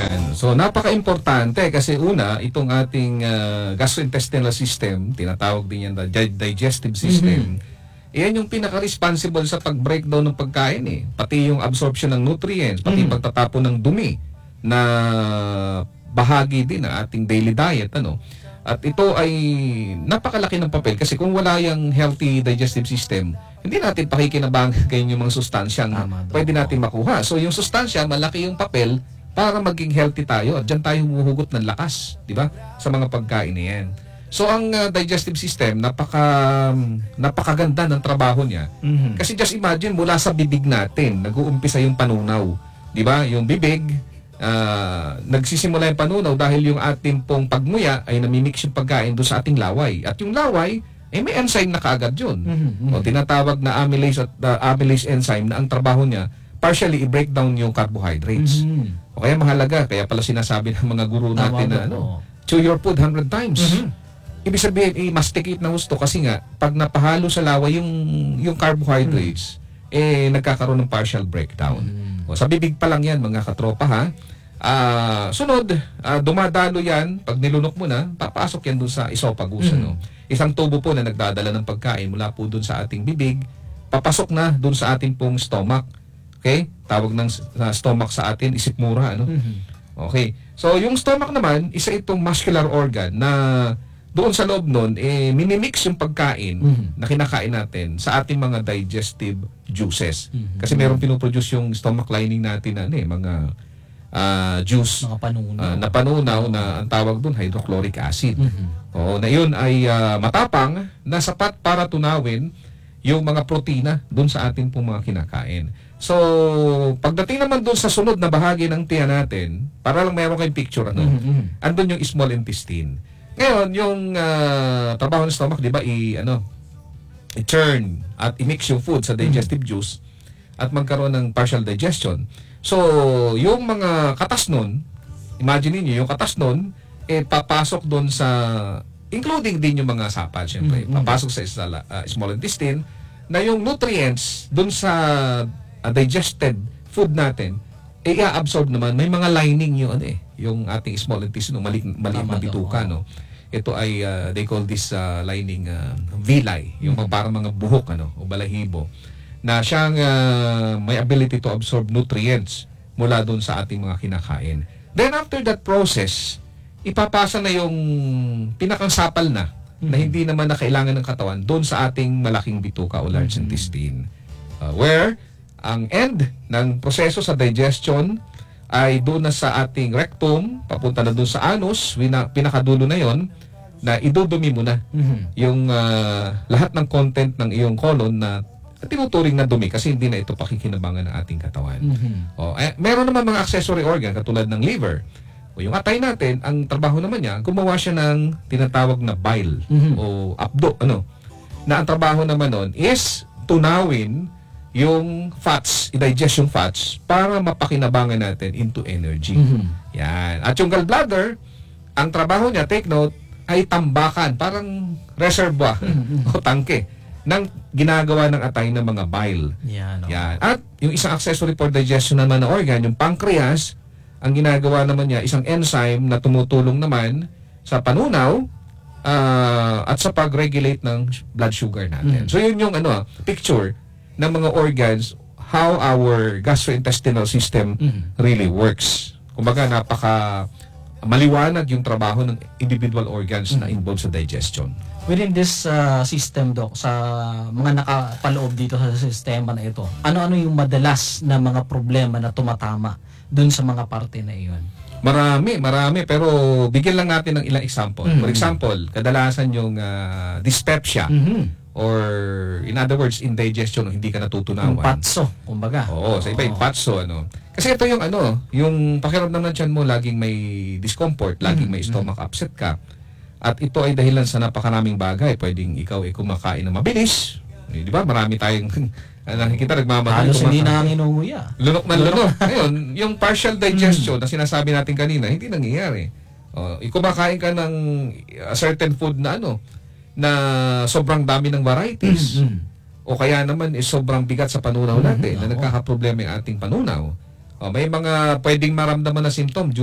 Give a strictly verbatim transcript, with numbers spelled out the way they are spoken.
Yan. So, napaka-importante kasi una, itong ating uh, gastrointestinal system, tinatawag din yan na digestive system, mm-hmm. yan yung pinaka-responsible sa pag-breakdown ng pagkain eh. Pati yung absorption ng nutrients, pati mm-hmm. pagtatapon ng dumi na bahagi din ng ating daily diet. Ano? At ito ay napakalaki ng papel kasi kung wala yung healthy digestive system, hindi natin pakikinabangan kayo yung mga sustansyang pwede natin makuha. So yung sustansya, malaki yung papel para maging healthy tayo at dyan tayo humuhugot ng lakas, di ba? Sa mga pagkain na yan. So ang uh, digestive system, napaka napakaganda ng trabaho niya. Mm-hmm. Kasi just imagine, mula sa bibig natin, nag-uumpisa yung panunaw. Di ba? Yung bibig, uh, nagsisimula yung panunaw dahil yung ating pong pagmuya ay namimix yung pagkain doon sa ating laway. At yung laway, eh may enzyme na kaagad yun. Mm-hmm. O, tinatawag na amylase at uh, amylase enzyme na ang trabaho niya, partially i-break down yung carbohydrates. Mm-hmm. O kaya mahalaga, kaya pala sinasabi ng mga guru natin na ano, chew your food one hundred times. Mm-hmm. Ibig sabihin, eh, masticate na gusto kasi nga, pag napahalo sa laway yung, yung carbohydrates, mm-hmm. eh nagkakaroon ng partial breakdown. Mm-hmm. O, sa bibig pa lang yan, mga katropa ha. Uh, sunod, uh, dumadalo yan, pag nilunok mo na, papasok yan dun sa esophagus. Mm-hmm. Ano? Isang tubo po na nagdadala ng pagkain mula po dun sa ating bibig, papasok na dun sa ating pong stomach. Okay? Tawag ng uh, stomach sa atin, isikmura, ano? Mm-hmm. Okay. So, yung stomach naman, isa itong muscular organ na doon sa loob nun, eh, minimix yung pagkain mm-hmm. na kinakain natin sa ating mga digestive juices. Mm-hmm. Kasi meron pinuproduce yung stomach lining natin na, ano, eh, mga uh, juice mga panunaw. Uh, na panunaw na ang tawag doon, hydrochloric acid. Mm-hmm. Oo, na yun ay uh, matapang na sapat para tunawin yung mga protina doon sa ating pong mga kinakain. So, pagdating naman doon sa sunod na bahagi ng tiyan natin, para lang meron kayong picture, ano, mm-hmm. andun yung small intestine. Ngayon, yung uh, trabaho ng stomach, di ba, i, ano, i-churn at i-mix yung food sa digestive mm-hmm. juice at magkaroon ng partial digestion. So, yung mga katas nun, imagine niyo yung katas nun, eh, papasok doon sa, including din yung mga sapal, syempre, mm-hmm. papasok sa uh, small intestine, na yung nutrients doon sa uh, digested food natin, eh, i-absorb naman. May mga lining yung, ano eh, yung ating small intestine, mali, mali na bituka, no? Ito ay, uh, they call this uh, lining uh, villi, yung mm-hmm. parang mga buhok, ano, o balahibo, na siyang uh, may ability to absorb nutrients mula doon sa ating mga kinakain. Then after that process, ipapasa na yung pinakang sapal na, mm-hmm. na hindi naman na kailangan ng katawan doon sa ating malaking bituka o large mm-hmm. intestine. Uh, where ang end ng proseso sa digestion ay doon na sa ating rectum, papunta na doon sa anus, wina, pinakadulo na yon, na idudumi mo na mm-hmm. yung uh, lahat ng content ng iyong colon na tinuturing na dumi kasi hindi na ito pakikinabangan ng ating katawan. Mm-hmm. O, eh, meron naman mga accessory organ katulad ng liver. O yung atay natin, ang trabaho naman niya, gumawa siya ng tinatawag na bile mm-hmm. o abdo, ano, na ang trabaho naman nun is tunawin yung fats, i-digest yung fats para mapakinabangan natin into energy. Mm-hmm. Yan. At yung gallbladder, ang trabaho niya, take note, ay tambakan, parang reservoir mm-hmm. o tangke ng ginagawa ng atay ng mga bile. Yan, no? Yan. At yung isang accessory for digestion naman na organ, yung pancreas, ang ginagawa naman niya, isang enzyme na tumutulong naman sa panunaw uh, at sa pag-regulate ng blood sugar natin. Mm. So yun yung ano, picture ng mga organs, how our gastrointestinal system mm. really works. Kumbaga, napaka maliwanag yung trabaho ng individual organs mm. na involved sa digestion. Within this uh, system, Doc, sa mga nakapaloob dito sa sistema na ito, ano-ano yung madalas na mga problema na tumatama dun sa mga parte na iyon? Marami, marami. Pero bigyan lang natin ng ilang example. Mm-hmm. For example, kadalasan yung uh, dyspepsia. Mm-hmm. Or in other words, indigestion, hindi ka natutunawan. Impatso, kumbaga. Oo, sa iba, impatso. Ano. Kasi ito yung ano, yung pakiramdam ng tiyan mo, laging may discomfort, laging may stomach upset ka. At ito ay dahilan sa napakaraming bagay. Pwedeng ikaw ay kumakain ng mabilis. Eh, di ba? Marami tayong nakikita, nagmamadali. Halos hindi na nginunguya. Lunok na lunok. Ngayon, yung partial digestion na sinasabi natin kanina, hindi nangyayari. O, kumakain ka ng a certain food na ano, na sobrang dami ng varieties. Mm-hmm. O kaya naman is sobrang bigat sa panunaw natin mm-hmm. na nagkakaproblema yung ating panunaw. O, may mga pwedeng maramdaman na symptom